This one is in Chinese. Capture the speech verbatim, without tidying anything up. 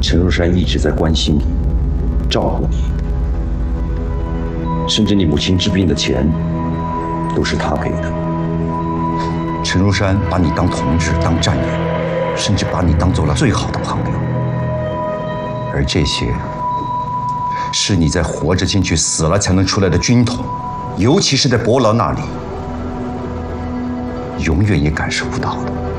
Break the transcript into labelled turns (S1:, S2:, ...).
S1: 陈若山一直在关心你，照顾你，甚至你母亲治病的钱都是他给的。
S2: 陈如山把你当同志、当战友，甚至把你当做了最好的朋友，而这些是你在活着进去、死了才能出来的军统，尤其是在伯劳那里，永远也感受不到的。